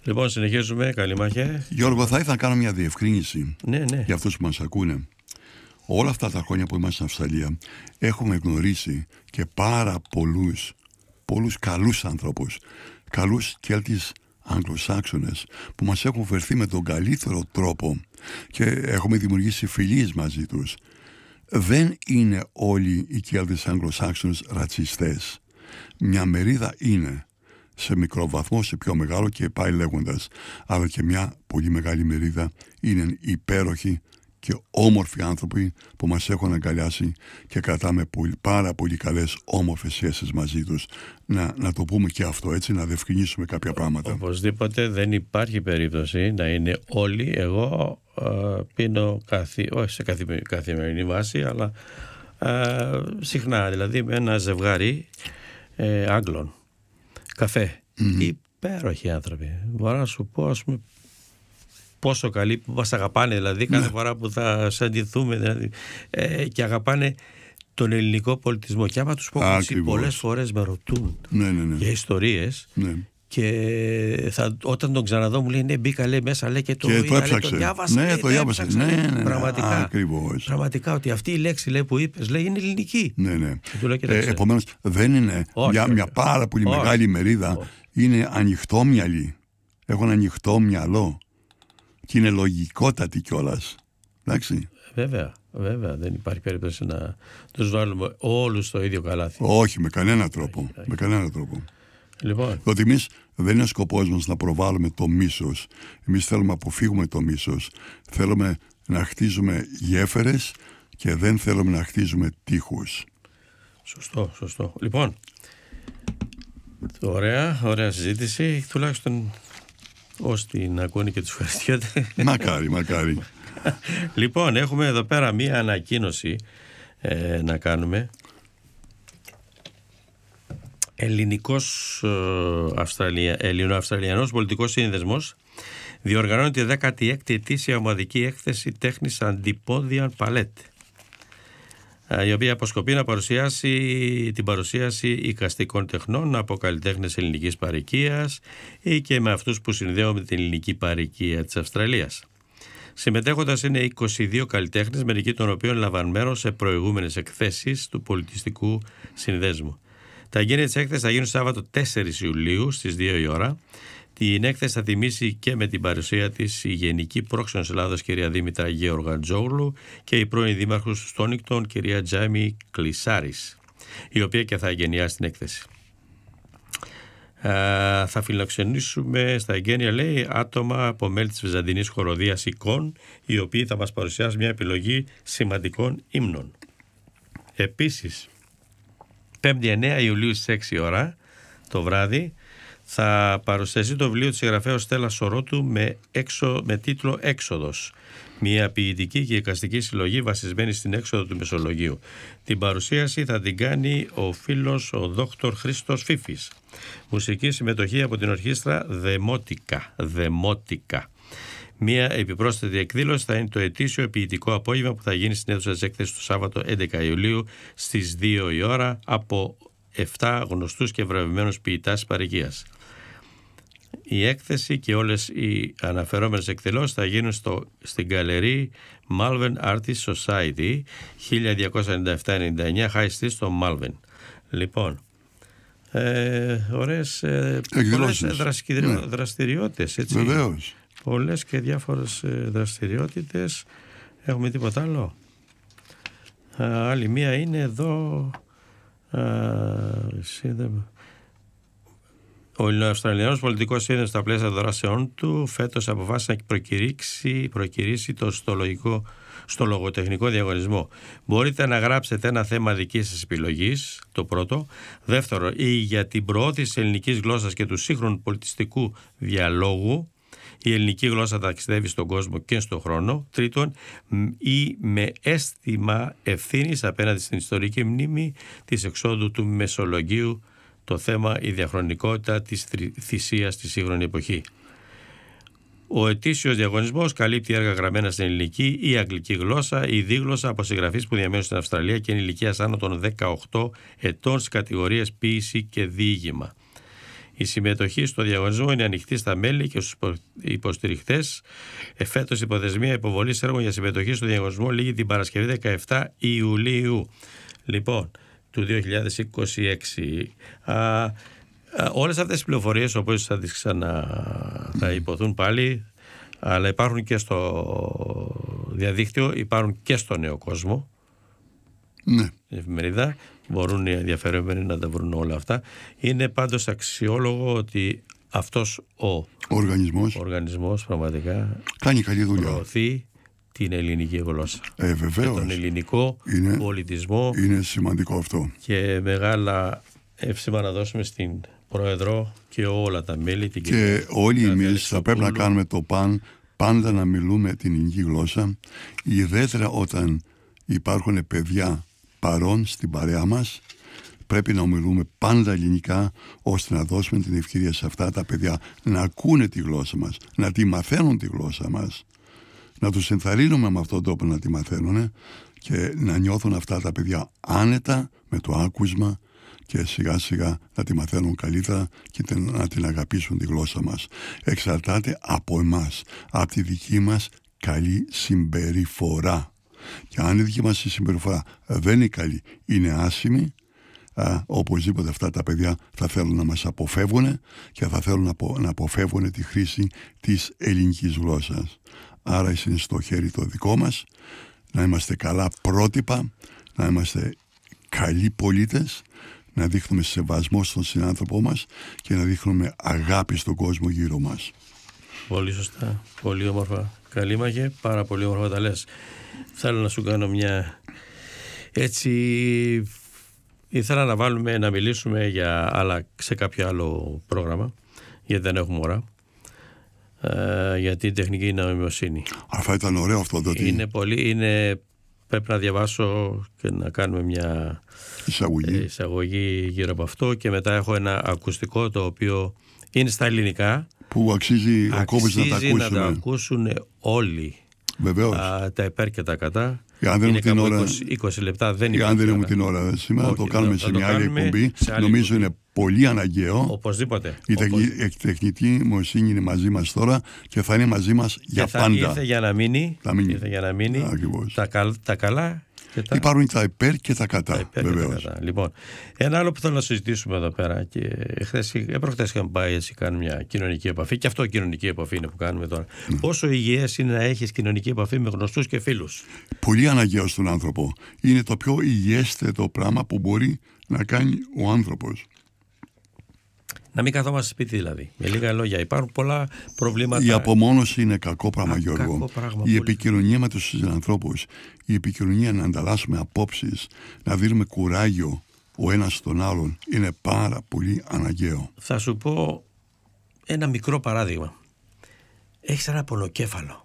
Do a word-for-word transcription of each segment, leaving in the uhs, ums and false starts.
Λοιπόν, συνεχίζουμε. Καλημάχε. Γιώργο, θα ήθελα να κάνω μια διευκρίνηση ναι, ναι. για αυτούς που μας ακούνε. Όλα αυτά τα χρόνια που είμαστε στην Αυστραλία έχουμε γνωρίσει και πάρα πολλούς, πολλούς καλούς ανθρώπους, καλούς Κέλτις Αγγλοσάξονες που μας έχουν φερθεί με τον καλύτερο τρόπο και έχουμε δημιουργήσει φιλίες μαζί τους. Δεν είναι όλοι οι Κέλτις Αγγλοσάξονες ρατσιστές. Μια μερίδα είναι, σε μικρό βαθμό, σε πιο μεγάλο και πάει λέγοντας, αλλά και μια πολύ μεγάλη μερίδα είναι υπέροχοι και όμορφοι άνθρωποι που μας έχουν αγκαλιάσει και κρατάμε πολύ, πάρα πολύ καλές όμορφες σχέσεις μαζί τους. Να, να το πούμε και αυτό, έτσι, να διευκρινίσουμε κάποια πράγματα. Οπωσδήποτε δεν υπάρχει περίπτωση να είναι όλοι. Εγώ ε, πίνω καθη, όχι σε καθη, καθημερινή βάση, αλλά ε, συχνά, δηλαδή με ένα ζευγάρι ε, Άγγλων καφέ. Mm-hmm. Υπέροχοι άνθρωποι. Μπορώ να σου πω, ας πούμε, πόσο καλοί που μας αγαπάνε, δηλαδή κάθε ναι. φορά που θα συναντηθούμε, δηλαδή, ε, και αγαπάνε τον ελληνικό πολιτισμό. Και άμα τους πω πολλές φορές με ρωτούν ναι, ναι, ναι. για ιστορίες, ναι. και θα, όταν τον ξαναδώ μου λέει ναι, μπήκα, λέει, μέσα, λέει, και το, και είδα, το, λέει, το διάβασα. Ναι, το διάβασα. Ναι, ναι, ναι, πραγματικά, ακριβώς. Πραγματικά ότι αυτή η λέξη, λέει, που είπες, λέει, είναι ελληνική. Ναι, ναι. Ε, επομένως δεν είναι όχι, μια, όχι, μια πάρα πολύ όχι, μεγάλη μερίδα. Όχι. Είναι ανοιχτόμυαλοι. Έχουν ανοιχτό μυαλό. Και είναι λογικότατη κιόλας. Εντάξει. Βέβαια, βέβαια. Δεν υπάρχει περίπτωση να τους βάλουμε όλους στο ίδιο καλάθι. Όχι, με κανένα τρόπο. Άχι, με κανένα τρόπο. Λοιπόν. Διότι εμείς δεν είναι σκοπός μας να προβάλλουμε το μίσος. Εμείς θέλουμε να αποφύγουμε το μίσος. Θέλουμε να χτίζουμε γέφυρες και δεν θέλουμε να χτίζουμε τείχους. Σωστό, σωστό. Λοιπόν, ωραία, ωραία συζήτηση. Τουλάχιστον όσοι την ακούνε και τους ευχαριστιέται. Μακάρι, μακάρι. Λοιπόν, έχουμε εδώ πέρα μία ανακοίνωση ε, να κάνουμε. Ελληνικός ε, Αυστραλια, Ελληνοαυστραλιανός πολιτικός σύνδεσμος διοργανώνει τη δέκατη έκτη ετήσια ομαδική έκθεση τέχνης Αντιπόδια Παλέτ, η οποία αποσκοπεί να παρουσιάσει την παρουσίαση εικαστικών τεχνών από καλλιτέχνες ελληνικής παροικίας ή και με αυτούς που συνδέονται με την ελληνική παροικία της Αυστραλίας. Συμμετέχοντας είναι είκοσι δύο καλλιτέχνες, μερικοί των οποίων λαμβάνουν μέρος σε προηγούμενες εκθέσεις του πολιτιστικού συνδέσμου. Τα εγγένεια της έκθεσης θα γίνουν Σάββατο τέσσερις Ιουλίου στις δύο η ώρα. Την έκθεση θα τιμήσει και με την παρουσία της η Γενική Πρόξενος Ελλάδος κυρία Δήμητρα Γεωργαντζόγλου και η πρώην Δήμαρχος Στόνικτον κυρία Τζάιμι Κλισάρης, η οποία και θα εγγενιάσει την έκθεση. Uh, θα φιλοξενήσουμε στα εγγένεια, λέει, άτομα από μέλη της Βυζαντινής Χοροδίας Εικόν, οι οποίοι θα μας παρουσιάσουν μια επιλογή σημαντικών ύμνων. Επίσης, πέμπτη εννέα Ιουλίου στις έξι η ώρα το βράδυ θα παρουσιαστεί το βιβλίο της συγγραφέως Στέλλας Σορότου με, έξω, με τίτλο «Έξοδος», μια ποιητική και εικαστική συλλογή βασισμένη στην έξοδο του Μεσολογγίου. Την παρουσίαση θα την κάνει ο φίλος ο δόκτωρ Χρήστος Φίφης. Μουσική συμμετοχή από την ορχήστρα Δεμότικα. Δεμότικα. Μια επιπρόσθετη εκδήλωση θα είναι το ετήσιο ποιητικό απόγευμα που θα γίνει στην αίθουσα της έκθεσης το Σάββατο έντεκα Ιουλίου στις δύο η ώρα από επτά γνωστούς και βραβευμένους ποιητάς της παροικίας. Η έκθεση και όλες οι αναφερόμενες εκδηλώσεις θα γίνουν στο, στην γκαλερί Malvern Artist Society χίλια διακόσια ενενήντα επτά ενενήντα εννέα High Street στο Malvern. Λοιπόν, ε, ωραίες ε, πολλές δραστηριο, ναι. δραστηριότητες, έτσι. Βεβαίως. Πολλές και διάφορες ε, δραστηριότητες. Έχουμε τίποτα άλλο? Α, άλλη μία είναι εδώ. Α, σύνδεμα. Ο Ελληνοαυστραλιανός πολιτικός σύνδεσμος στα πλαίσια δράσεών του φέτος αποφάσισε να προκηρύξει, προκηρύξει το στολογικό, στο λογοτεχνικό διαγωνισμό. Μπορείτε να γράψετε ένα θέμα δικής σας επιλογής, το πρώτο. Δεύτερο, ή για την προώθηση της ελληνικής γλώσσας και του σύγχρονου πολιτιστικού διαλόγου. Η ελληνική γλώσσα ταξιδεύει στον κόσμο και στον χρόνο. Τρίτον, ή με αίσθημα ευθύνης απέναντι στην ιστορική μνήμη της εξόδου του Μεσολογγίου, το θέμα η διαχρονικότητα της θυσίας στη σύγχρονη εποχή. Ο ετήσιος διαγωνισμός καλύπτει έργα γραμμένα στην ελληνική ή αγγλική γλώσσα ή δίγλωσσα από συγγραφείς που διαμένουν στην Αυστραλία και είναι ηλικίας άνω των δεκαοκτώ ετών στις κατηγορίες ποίηση και διήγημα. Η συμμετοχή στο διαγωνισμό είναι ανοιχτή στα μέλη και στους υποστηριχτές. Εφέτος η υποθεσμία υποβολής έργων για συμμετοχή στο διαγωνισμό λήγει την Παρασκευή δεκαεφτά Ιουλίου. Λοιπόν, του δύο χιλιάδες είκοσι έξι. Α, α, όλες αυτές τις πληροφορίες, όπως θα τις ξανα θα υποθούν πάλι, αλλά υπάρχουν και στο διαδίκτυο, υπάρχουν και στο Νέο Κόσμο. Ναι. Η εφημερίδα, μπορούν οι ενδιαφερόμενοι να τα βρουν όλα αυτά. Είναι πάντως αξιόλογο ότι αυτός ο, ο οργανισμός. οργανισμός πραγματικά κάνει καλή δουλειά. Προωθεί την ελληνική γλώσσα. Ε, βεβαίως. Και τον ελληνικό είναι, πολιτισμό. Είναι σημαντικό αυτό. Και μεγάλα εύσημα να δώσουμε στην Πρόεδρο και όλα τα μέλη. Την και όλοι εμείς θα πρέπει να κάνουμε το παν, πάντα να μιλούμε την ελληνική γλώσσα, ιδιαίτερα όταν υπάρχουν παιδιά παρόν στην παρέα μας. Πρέπει να ομιλούμε πάντα ελληνικά, ώστε να δώσουμε την ευκαιρία σε αυτά τα παιδιά να ακούνε τη γλώσσα μας, να τη μαθαίνουν τη γλώσσα μας, να τους ενθαρρύνουμε με αυτόν τον τρόπο να τη μαθαίνουν και να νιώθουν αυτά τα παιδιά άνετα με το άκουσμα και σιγά σιγά να τη μαθαίνουν καλύτερα και να την αγαπήσουν τη γλώσσα μας. Εξαρτάται από εμάς, από τη δική μας καλή συμπεριφορά. Και αν η δική μας συμπεριφορά δεν είναι καλή, είναι άσημη, α, οπωσδήποτε αυτά τα παιδιά θα θέλουν να μας αποφεύγουν και θα θέλουν να, απο, να αποφεύγουν τη χρήση της ελληνικής γλώσσας. Άρα είναι στο χέρι το δικό μας να είμαστε καλά πρότυπα, να είμαστε καλοί πολίτες, να δείχνουμε σεβασμό στον συνάνθρωπό μας και να δείχνουμε αγάπη στον κόσμο γύρω μας. Πολύ σωστά, πολύ όμορφα. Καλή μαγε, πάρα πολύ όμορφα τα λες. Θέλω να σου κάνω μια έτσι, ήθελα να βάλουμε, να μιλήσουμε για άλλα, σε κάποιο άλλο πρόγραμμα, γιατί δεν έχουμε ώρα, ε, για την τεχνική νοημοσύνη. Αυτό ήταν ωραίο αυτό. Διότι... Είναι πολύ, είναι, πρέπει να διαβάσω και να κάνουμε μια εισαγωγή. εισαγωγή γύρω από αυτό και μετά έχω ένα ακουστικό το οποίο είναι στα ελληνικά. Που αξίζει, αξίζει ο κόμπος να τα ακούσουν. να τα ακούσουν όλοι. Βεβαίως. Α, τα υπέρ και τα κατά. Αν δεν είναι ώρα... είκοσι, είκοσι λεπτά, δεν είναι. Αν δεν έχουμε την ώρα σήμερα, okay, το κάνουμε σε μια άλλη εκπομπή. Νομίζω είναι πολύ αναγκαίο. Οπωσδήποτε. Η Οπωσδήποτε. τεχνητή νοημοσύνη είναι μαζί μας τώρα και θα είναι μαζί μας για θα πάντα. Ήρθε για να μείνει. Θα μείνει. Ήρθε για να μείνει. Τα, καλ, τα καλά. Και τα... Υπάρχουν τα υπέρ και τα κατά. Τα υπέρ βεβαίως. Και τα κατά. Λοιπόν, ένα άλλο που θέλω να συζητήσουμε εδώ πέρα και χθες, προχθές είχαμε πάει έτσι, κάνουμε μια κοινωνική επαφή και αυτό κοινωνική επαφή είναι που κάνουμε τώρα. Mm. Πόσο υγιές είναι να έχεις κοινωνική επαφή με γνωστούς και φίλους. Πολύ αναγκαίο στον άνθρωπο. Είναι το πιο υγιέστερο πράγμα που μπορεί να κάνει ο άνθρωπος. Να μην καθόμαστε σπίτι δηλαδή. Με λίγα λόγια. Υπάρχουν πολλά προβλήματα. Η απομόνωση είναι κακό πράγμα, Α, Γιώργο. κακό πράγμα, η πολύ. επικοινωνία με τους συνανθρώπους, η επικοινωνία να ανταλλάσσουμε απόψεις, να δίνουμε κουράγιο ο ένας στον άλλον είναι πάρα πολύ αναγκαίο. Θα σου πω ένα μικρό παράδειγμα. Έχεις ένα πονοκέφαλο.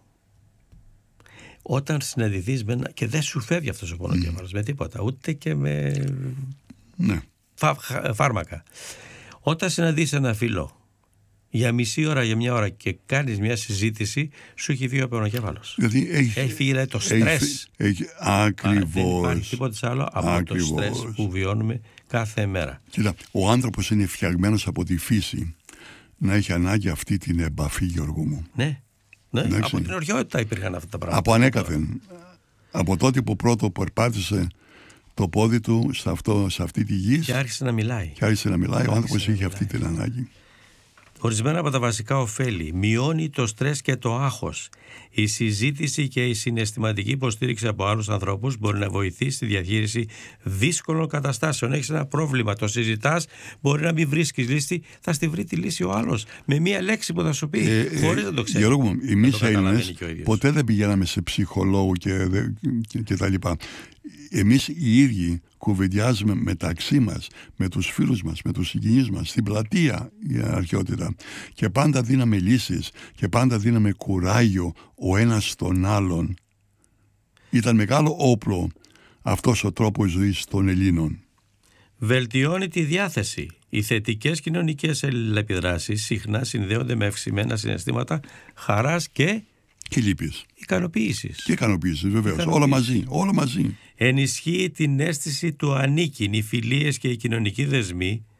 Όταν συναντηθείς με ένα... και δεν σου φεύγει αυτός ο πονοκέφαλος mm. με τίποτα, ούτε και με ναι. Φα... φάρμακα. Όταν συναντήσεις ένα φίλο για μισή ώρα, για μια ώρα και κάνεις μια συζήτηση, σου έχει φύγει ο πονοκέφαλος. Δηλαδή έχει, έχει φύγει δηλαδή, το στρες. Έχει, έχει, ακριβώς. Δεν υπάρχει τίποτα άλλο από ακριβώς. Το στρες που βιώνουμε κάθε μέρα. Κοίτα, ο άνθρωπος είναι φτιαγμένος από τη φύση να έχει ανάγκη αυτή την επαφή, Γιώργο μου. Ναι, ναι. Από την οριότητα υπήρχαν αυτά τα πράγματα. Από ανέκαθεν. Από τότε που πρώτο περπάτησε το πόδι του σε, αυτό, σε αυτή τη γη. Και άρχισε να μιλάει. Και άρχισε να μιλάει. Ο άνθρωπος είχε αυτή την ανάγκη. Ορισμένα από τα βασικά ωφέλη. Μειώνει το στρες και το άγχος. Η συζήτηση και η συναισθηματική υποστήριξη από άλλους ανθρώπους μπορεί να βοηθήσει στη διαχείριση δύσκολων καταστάσεων. Έχεις ένα πρόβλημα, το συζητάς, μπορεί να μην βρίσκεις λύση, θα στη βρει τη λύση ο άλλος. Με μία λέξη που θα σου πει, ε, χωρίς να το ξέρει. Γιώργο μου, εμείς Έλληνες ποτέ δεν πηγαίναμε σε ψυχολόγο και, και, και τα λοιπά. Εμείς οι ίδιοι κουβεντιάζουμε μεταξύ μας, με τους φίλους μας, με τους συγγενείς μας, στην πλατεία για αρχαιότητα. Και πάντα δίναμε λύσεις και πάντα δίναμε κουράγιο ο ένας στον άλλον. Ήταν μεγάλο όπλο αυτός ο τρόπος ζωής των Ελλήνων. Βελτιώνει τη διάθεση. Οι θετικές κοινωνικές επιδράσεις συχνά συνδέονται με αυξημένα συναισθήματα χαράς και... Και λύπης. Ικανοποίησης. Και ικανοποίησης, βεβαίως. Όλα μαζί. Όλα μαζί. Ενισχύει την αίσθηση του ανήκειν. Οι φιλίες και οι κοινωνικοί δεσμοί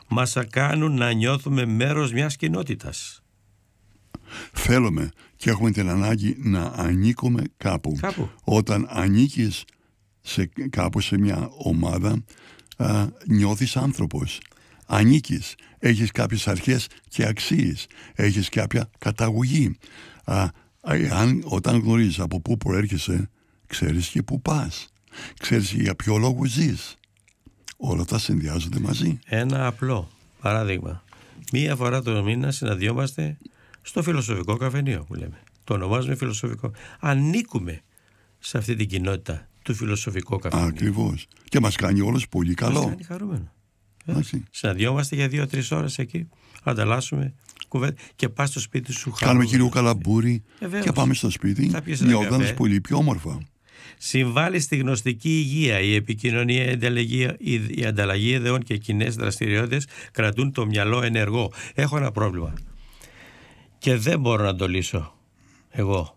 μας κάνουν να νιώθουμε μέρος μιας κοινότητας. Θέλουμε και έχουμε την ανάγκη να ανήκουμε κάπου. Κάπου. Όταν ανήκεις σε, κάπου σε μια ομάδα, α, νιώθεις άνθρωπος. Ανήκεις, έχεις κάποιες αρχές και αξίες, έχεις κάποια καταγωγή. Α, αν, όταν γνωρίζεις από πού προέρχεσαι, ξέρεις και πού πας. Ξέρεις για ποιο λόγο ζεις. Όλα αυτά συνδυάζονται μαζί. Ένα απλό παράδειγμα. Μία φορά το μήνα συναντιόμαστε στο φιλοσοφικό καφενείο που λέμε. Το ονομάζουμε φιλοσοφικό. Ανήκουμε σε αυτή την κοινότητα του φιλοσοφικού καφενείου. Ακριβώς. Και μας κάνει όλος πολύ καλό. Μας κάνει χαρούμενο. Συναντιόμαστε για δύο-τρεις ώρες εκεί, ανταλλάσσουμε κουβέντα και πας στο σπίτι σου χαρούμενο. Κάνουμε και λίγο καλαμπούρι και πάμε στο σπίτι, νιώθοντας πολύ πιο όμορφα. Συμβάλλει στη γνωστική υγεία. Η επικοινωνία, η ανταλλαγή, η ανταλλαγή ιδεών και κοινές δραστηριότητες κρατούν το μυαλό ενεργό. Έχω ένα πρόβλημα και δεν μπορώ να το λύσω εγώ.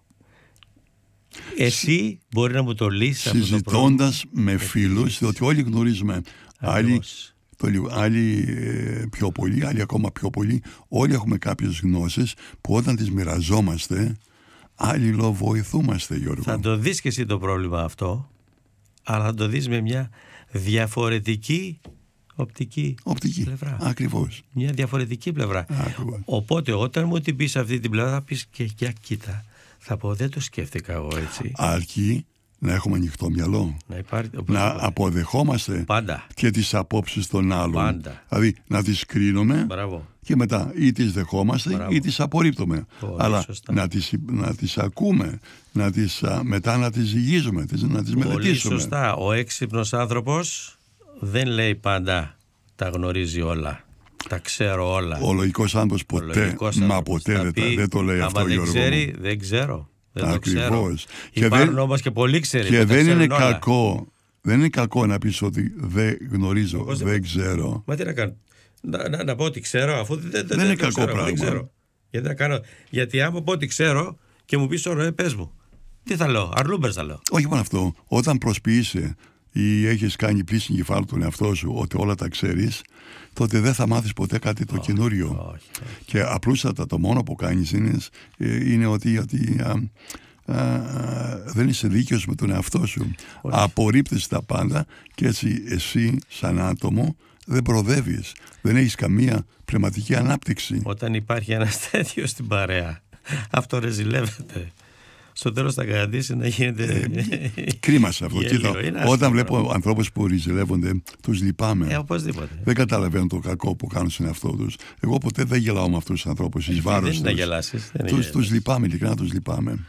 Εσύ μπορεί να μου το λύσεις. Συζητώντας με φίλους, διότι όλοι γνωρίζουμε, άλλοι, το, άλλοι ε, πιο πολύ, άλλοι ακόμα πιο πολύ, όλοι έχουμε κάποιες γνώσεις που όταν τις μοιραζόμαστε, άλλοι βοηθούμαστε, Γιώργο. Θα το δεις και εσύ το πρόβλημα αυτό, αλλά θα το δεις με μια διαφορετική οπτική, οπτική. πλευρά. Ακριβώς. Μια διαφορετική πλευρά. Ακριβώς. Οπότε όταν μου την πεις αυτή την πλευρά θα πεις και για κοίτα. Θα πω δεν το σκέφτηκα εγώ έτσι. Αρκεί να έχουμε ανοιχτό μυαλό. Να, υπάρχει, να αποδεχόμαστε πάντα. Και τις απόψεις των άλλων. Πάντα. Δηλαδή να τις κρίνουμε. Μπράβο. Και μετά ή τις δεχόμαστε. Μπράβο. Ή τις απορρίπτουμε. Πολύ αλλά σωστά. να τις, να τις ακούμε, να τις, μετά να τις ζυγίζουμε, να τις Πολύ μελετήσουμε. Σωστά. Ο έξυπνος άνθρωπος δεν λέει πάντα τα γνωρίζει όλα. Τα ξέρω όλα. Ο λογικός άνθρωπος ποτέ, άνθρωπος μα ποτέ δεν, πει, δεν το λέει αυτό, δεν Γιώργο. Ξέρει, δεν ξέρω. Δεν Ακριβώς. Το ξέρω. Υπάρχουν όμως και πολλοί ξέρει. Και δεν είναι όλα. κακό. Δεν είναι κακό να πεις ότι δεν γνωρίζω, δεν, δεν ξέρω. Μα τι να κάνω. Να, να, να πω ότι ξέρω, αφού δεν, δεν, δεν δεν είναι το κακό ξέρω, πράγμα. Δεν ξέρω. Γιατί, να κάνω, γιατί άμα πω ότι ξέρω και μου πεις τώρα, ε, πες μου. Τι θα λέω, Αρλούμπερ θα λέω. Όχι μόνο αυτό. Όταν προσποιείσαι ή έχεις κάνει πλήση κεφάλου τον εαυτό σου ότι όλα τα ξέρεις, τότε δεν θα μάθεις ποτέ κάτι το όχι, καινούριο. Όχι, όχι. Και απλούστατα το μόνο που κάνεις είναι, είναι ότι, ότι α, α, α, δεν είσαι δίκαιος με τον εαυτό σου. Απορρίπτεις τα πάντα και έτσι εσύ σαν άτομο δεν προοδεύεις. Δεν έχεις καμία πνευματική ανάπτυξη. Όταν υπάρχει ένας τέτοιος στην παρέα, αυτό ρεζιλεύεται. Στο τέλος θα καταντήσει να γίνεται. Ε, κρίμα σε αυτό. Κοίτα, όταν βλέπω ανθρώπους που ριζιλεύονται, τους λυπάμαι. Ε, οπωσδήποτε. Δεν καταλαβαίνω το κακό που κάνουν στον εαυτό τους. Εγώ ποτέ δεν γελάω με αυτούς τους ανθρώπους εις βάρος τους. Δεν είναι να γελάσεις. Τους, τους λυπάμαι, ειλικρινά τους λυπάμαι.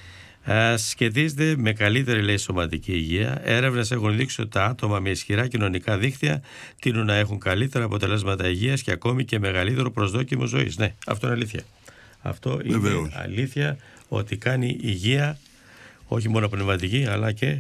Σχετίζεται με καλύτερη, λέει, σωματική υγεία. Έρευνες έχουν δείξει ότι τα άτομα με ισχυρά κοινωνικά δίκτυα τείνουν να έχουν καλύτερα αποτελέσματα υγείας και ακόμη και μεγαλύτερο προσδόκιμο ζωής. Ναι, αυτό είναι αλήθεια. Αυτό Βεβαίως. Είναι αλήθεια. Ότι κάνει υγεία όχι μόνο πνευματική αλλά και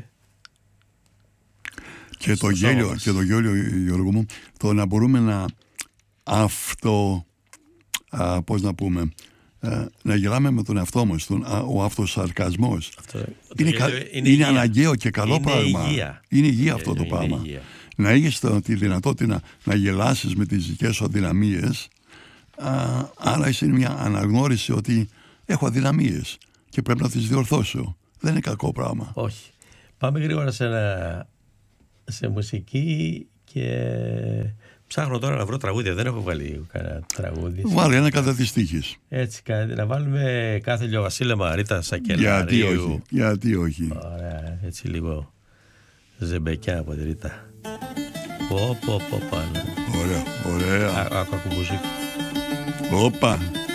και το γέλιο, και το γέλιο, Γιώργο μου, το να μπορούμε να αυτό α, πώς να πούμε α, να γελάμε με τον εαυτό μας, τον, α, ο αυτοσαρκασμός αυτό, είναι, κα, είναι, είναι αναγκαίο και καλό είναι πράγμα υγεία. Είναι υγεία αυτό το είναι πράγμα υγεία. Να έχεις τη δυνατότητα να, να γελάσεις με τις δικές σου αδυναμίες, α, άρα είναι μια αναγνώριση ότι έχω αδυναμίες και πρέπει να τις διορθώσω. Δεν είναι κακό πράγμα. Όχι. Πάμε γρήγορα σε, ένα, σε μουσική και ψάχνω τώρα να βρω τραγούδια. Δεν έχω βάλει κανένα τραγούδι. Βάλε ένα κατά της τύχης. Έτσι, να βάλουμε κάθε Βασίλεμα, Ρίτα Σακελαρίου. Γιατί όχι. Γιατί όχι. Ωραία, έτσι λίγο ζεμπεκιά από τη Ρίτα. Πω, πω, πω, πάνω. Ωραία, ωραία. Άκου, άκου μουσική. Όπα.